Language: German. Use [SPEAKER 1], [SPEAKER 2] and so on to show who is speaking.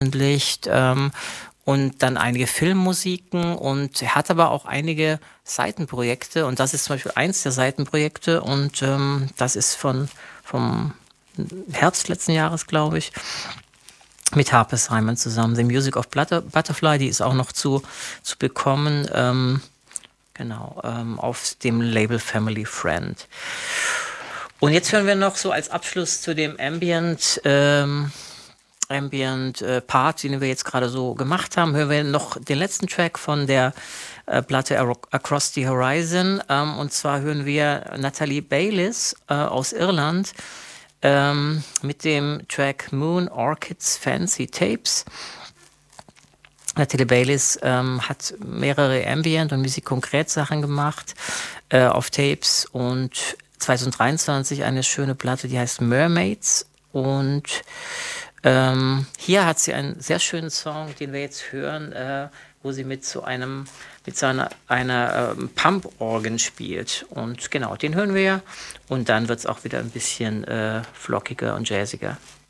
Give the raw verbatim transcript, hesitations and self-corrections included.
[SPEAKER 1] veröffentlicht, ähm, und dann einige Filmmusiken und er hat aber auch einige Seitenprojekte und das ist zum Beispiel eins der Seitenprojekte und, ähm, das ist von vom Herbst letzten Jahres, glaube ich, mit Harper Simon zusammen. „The Music of Blutter Butterfly", die ist auch noch zu zu bekommen, ähm, genau, ähm, auf dem Label Family Friend. Und jetzt hören wir noch so als Abschluss zu dem Ambient, ähm Ambient, äh, Part, den wir jetzt grade so gemacht haben, hören wir noch den letzten Track von der, äh, Platte Aro „Across the Horizon", ähm, und zwar hören wir Natalie Baylis, äh, aus Irland, ähm, mit dem Track „Moon Orchids Fancy Tapes". Natalie Baylis, ähm, hat mehrere Ambient und Musique Concrète Sachen gemacht, äh, auf Tapes und zwanzig dreiundzwanzig eine schöne Platte, die heißt „Mermaids" und, ähm, hier hat sie einen sehr schönen Song, den wir jetzt hören, äh, wo sie mit so einem mit so einer einer, ähm, Pump-Organ spielt und genau, den hören wir und dann wird's auch wieder 'n bisschen, äh, flockiger und jazziger.